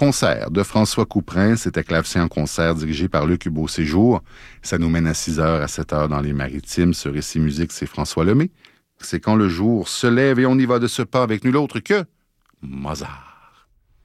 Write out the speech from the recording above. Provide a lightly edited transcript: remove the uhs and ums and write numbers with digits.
concert de François Couperin. C'était Clavecin en concert dirigé par Luc Beauséjour. Ça nous mène à 6h à 7h dans les Maritimes. Ce récit musique, c'est François Lemay. C'est quand le jour se lève et on y va de ce pas avec nul autre que Mozart.